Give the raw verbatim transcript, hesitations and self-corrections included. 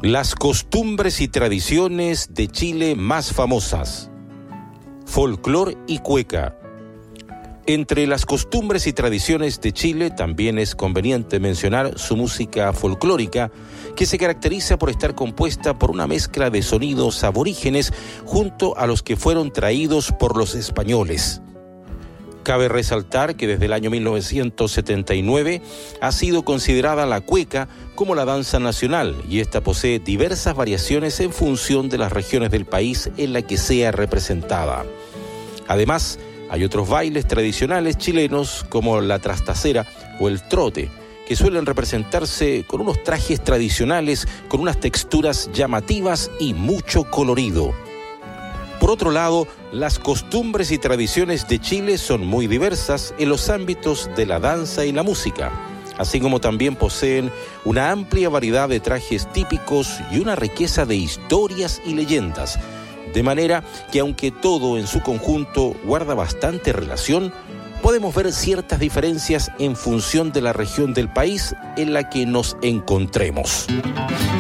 Las costumbres y tradiciones de Chile más famosas. Folclor y cueca. Entre las costumbres y tradiciones de Chile también es conveniente mencionar su música folclórica, que se caracteriza por estar compuesta por una mezcla de sonidos aborígenes junto a los que fueron traídos por los españoles. Cabe resaltar que desde el año mil novecientos setenta y nueve ha sido considerada la cueca como la danza nacional, y esta posee diversas variaciones en función de las regiones del país en la que sea representada. Además, hay otros bailes tradicionales chilenos como la trastacera o el trote, que suelen representarse con unos trajes tradicionales, con unas texturas llamativas y mucho colorido. Por otro lado, las costumbres y tradiciones de Chile son muy diversas en los ámbitos de la danza y la música, así como también poseen una amplia variedad de trajes típicos y una riqueza de historias y leyendas, de manera que aunque todo en su conjunto guarda bastante relación, podemos ver ciertas diferencias en función de la región del país en la que nos encontremos.